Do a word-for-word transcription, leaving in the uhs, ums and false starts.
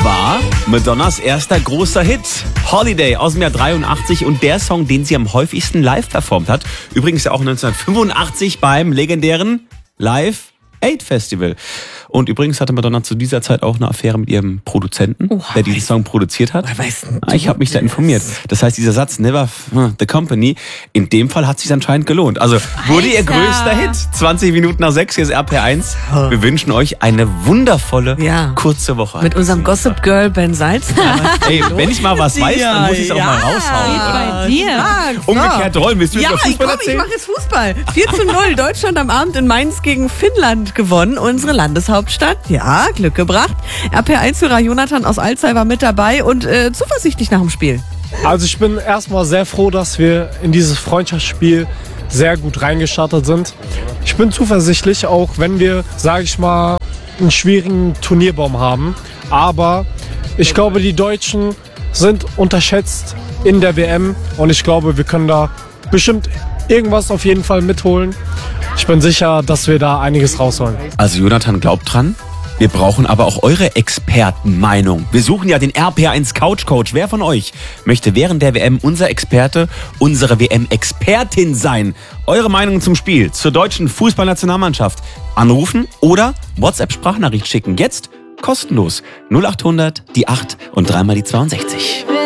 war Madonnas erster großer Hit. Holiday aus dem Jahr dreiundachtzig und der Song, den sie am häufigsten live performt hat. Übrigens ja auch neunzehnhundertfünfundachtzig beim legendären Live Aid Festival. Und übrigens hatte Madonna zu dieser Zeit auch eine Affäre mit ihrem Produzenten, oh, der diesen Song produziert hat. Oh, ich habe mich da informiert. Das heißt, dieser Satz, never the company, in dem Fall hat es sich anscheinend gelohnt. Also wurde ihr größter Hit. zwanzig Minuten nach sechs, hier ist R P eins. Wir wünschen euch eine wundervolle, ja. kurze Woche. Mit unserem Gossip Girl Ben Salz. Ey, wenn ich mal was weiß, dann muss ich es auch ja. mal raushauen. Oder? Bei dir. Umgekehrte Rollen. Willst du ja, über Fußball ich, komm, erzählen? ich mache jetzt Fußball. vier zu null. Deutschland am Abend in Mainz gegen Finnland gewonnen. Unsere Landeshauptstadt. Ja, Glück gebracht. R P eins-Hörer Jonathan aus Alzey war mit dabei und äh, zuversichtlich nach dem Spiel. Also ich bin erstmal sehr froh, dass wir in dieses Freundschaftsspiel sehr gut reingestartet sind. Ich bin zuversichtlich, auch wenn wir, sage ich mal, einen schwierigen Turnierbaum haben. Aber ich glaube, die Deutschen sind unterschätzt in der W M und ich glaube, wir können da bestimmt irgendwas auf jeden Fall mitholen. Ich bin sicher, dass wir da einiges rausholen. Also Jonathan glaubt dran. Wir brauchen aber auch eure Expertenmeinung. Wir suchen ja den R P eins Couch Coach. Wer von euch möchte während der W M unser Experte, unsere W M-Expertin sein? Eure Meinung zum Spiel, zur deutschen Fußballnationalmannschaft. Anrufen oder WhatsApp-Sprachnachricht schicken. Jetzt kostenlos. null acht hundert, die acht und dreimal die zweiundsechzig.